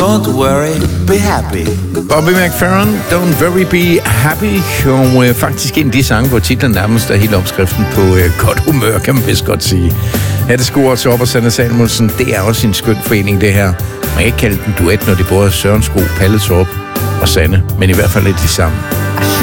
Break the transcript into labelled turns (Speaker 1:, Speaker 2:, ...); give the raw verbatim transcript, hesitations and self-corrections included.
Speaker 1: Don't worry, be happy.
Speaker 2: Bobby McFerrin, Don't Worry Be Happy, og øh, faktisk en af de sange, hvor titlen nærmest er hele opskriften på øh, godt humør, kan man vist godt sige. Ja, det skuer til op og Sanne Samuelsen, det er også en skøn forening, det her. Man kan ikke kalde den duet, når de både Søren Sko, Palle Torp og Sanne, men i hvert fald lidt de samme.